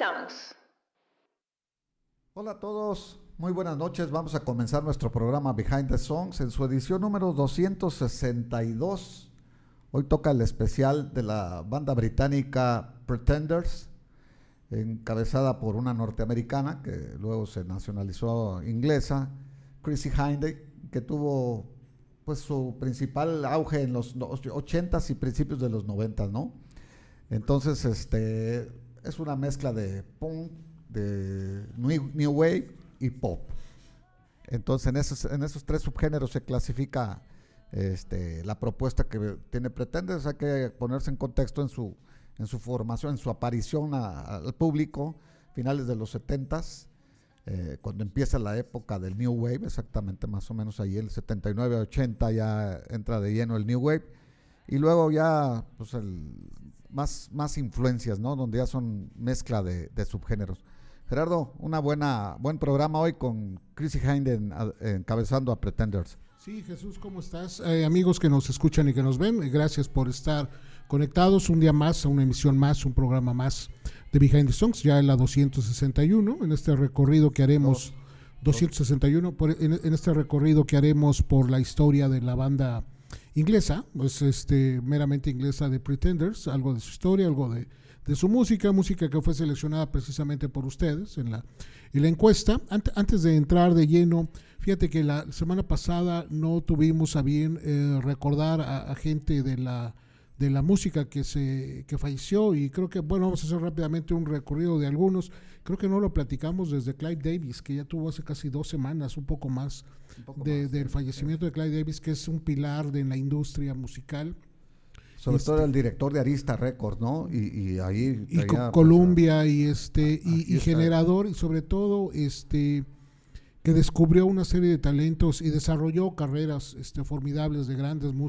Songs. Hola a todos, muy buenas noches. Vamos a comenzar nuestro programa Behind the Songs en su edición número 262. Hoy toca el especial de la banda británica Pretenders, encabezada por una norteamericana que luego se nacionalizó inglesa, Chrissie Hynde, que tuvo pues su principal auge en los 80s y principios de los 90s, ¿no? Entonces, es una mezcla de punk, de new wave y pop. Entonces, en esos tres subgéneros se clasifica la propuesta que tiene Pretenders. Hay que ponerse en contexto en su formación, en su aparición al público, finales de los 70s, cuando empieza la época del New Wave, exactamente más o menos ahí, el 79-80 ya entra de lleno el New Wave, y luego ya pues más influencias, ¿no? Donde ya son mezcla de subgéneros. Gerardo, buen programa hoy con Chrissie Hynde encabezando a Pretenders. Sí, Jesús, ¿cómo estás? Amigos que nos escuchan y que nos ven, gracias por estar conectados un día más, a una emisión más, un programa más de Behind the Songs, ya en la 261, en este recorrido que haremos, 261, en este recorrido que haremos por la historia de la banda inglesa, pues meramente inglesa de Pretenders, algo de su historia, algo de su música que fue seleccionada precisamente por ustedes en la encuesta. Antes de entrar de lleno, fíjate que la semana pasada no tuvimos a bien recordar a gente de la música que falleció, y creo que, bueno, vamos a hacer rápidamente un recorrido de algunos. Creo que no lo platicamos desde Clive Davis, que ya tuvo hace casi 2 semanas, un poco más, del fallecimiento de Clive Davis, que es un pilar de la industria musical. Sobre todo el director de Arista Records, ¿no? Y ahí y Columbia, pues, y generador, y sobre todo que descubrió una serie de talentos y desarrolló carreras formidables de grandes músicos